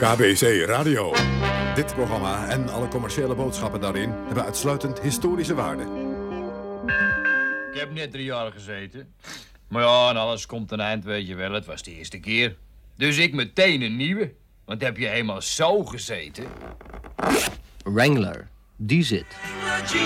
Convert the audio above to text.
KBC Radio. Dit programma en alle commerciële boodschappen daarin hebben uitsluitend historische waarde. Ik heb net 3 jaar gezeten. Maar ja, en alles komt een eind, weet je wel. Het was de eerste keer. Dus ik meteen een nieuwe. Want heb je eenmaal zo gezeten? Wrangler, die zit.